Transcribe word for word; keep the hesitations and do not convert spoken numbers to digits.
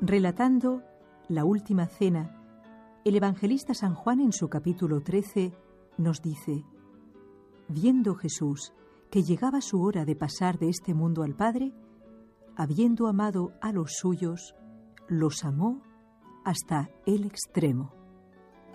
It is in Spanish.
Relatando la última cena, el evangelista San Juan en su capítulo trece nos dice: viendo Jesús que llegaba su hora de pasar de este mundo al Padre, habiendo amado a los suyos, los amó hasta el extremo.